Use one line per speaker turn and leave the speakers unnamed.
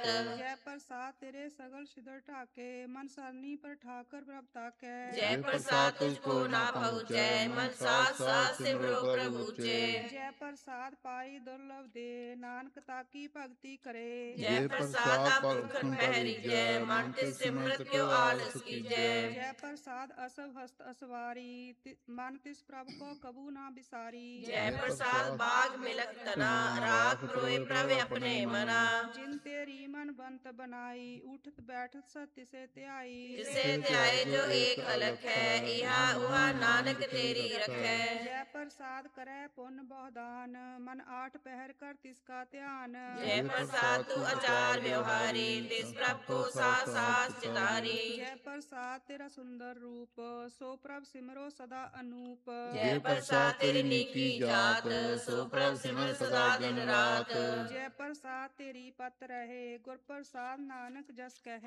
ਜਗਤ।
ਜੈ ਪ੍ਰਸਾਦ ਤੇਰੇ ਸਗਲ ਸਿਦਰ ਢਾਕੇ, ਮਨ ਸਰਨੀ ਪਰ ਠਾਕਰ ਪ੍ਰਭ ਤਾਕੈ।
ਜੈ ਪ੍ਰਸਾਦ ਤੁਝਕੋ ਨਾ ਪਹੁੰਚੈ, ਮਨ ਸਾਥ ਸਾਥ ਸਿਮਰੋ ਪ੍ਰਭ ਉਚੇ।
ਜੈ ਪ੍ਰਸਾਦ ਪਾਈ ਦੁਰਲਭ ਦੇ, ਨਾਨਕ ਤਾਕੀ ਭਗਤੀ ਕਰੇ।
ਜੈ ਪ੍ਰਸਾਦ ਅਪੁਰਖਨ ਪਹਿਰੀਜੈ, ਮਨ ਤੇ ਸਿਮਰਤ ਕਿਉ ਆਲਸ ਕੀਜੈ।
ਜੈ ਪ੍ਰਸਾਦ ਅਸਭ ਹਸਤ ਅਸਵਾਰੀ, ਮਨ ਤਿਸ ਪ੍ਰਭ ਕੋ ਕਬੂ ਨਾ ਬਿਸਾਰੀ।
ਜੈ ਪ੍ਰਸਾਦ ਬਾਗ ਮਿਲਕ ਤਨਾ, ਰਾਖ ਬਰੋਏ ਪ੍ਰਭ ਆਪਣੇ ਮਨਾ।
ਜਿਨ ਤੇਰੀ ਮਨ ਬੰਤ ਬਨਾਈ, ਉਠਤ ਬੈਠਤ ਸਤ ਤਿਸੇ ਧਿਆਈ।
ਤਿਸੇ ਧਿਆਏ ਜੋ ਏਕ ਅਲਖ ਹੈ, ਇਹਾ ਉਹਾ ਨਾਨਕ ਤੇਰੀ ਰਖੈ।
ਜੈ ਪ੍ਰਸਾਦ ਕਰੈ ਪੁੰਨ ਬਹੁ ਦਾਨ, ਮਨ ਆਠ ਪਹਿਰ ਕਰ ਤਿਸ ਕਾ ਧਿਆਨ।
ਜੈ ਪ੍ਰਸਾਦ ਤੂ ਆਚਾਰ ਵਿਵਹਾਰੀ, ਤਿਸ ਪ੍ਰਭ ਕੋ ਸਾਥ ਸਾਥ ਚਿਤਾਰੀ।
ਜੈ ਪ੍ਰਸਾਦ ਤੇਰਾ ਸੁੰਦਰ ਰੂਪ, ਸੋ ਪ੍ਰਭ ਸਿਮਰੋ ਸਦਾ ਅਨੂਪ।
ਜੈ ਪ੍ਰਸਾਦ ਤੇਰੀ ਨੀਕੀ ਜਾਤ, ਸੋ ਪ੍ਰਭ ਸਿਮਰ ਸਦਾ ਦਿਨ ਰਾਤ।
ਜੈ ਪ੍ਰਸਾਦ ਤੇਰੀ ਪਤ ਰਹੇ, ਗੁਰ ਪ੍ਰਸਾਦ ਨਾਨਕ ਜਸ ਕਹੈ।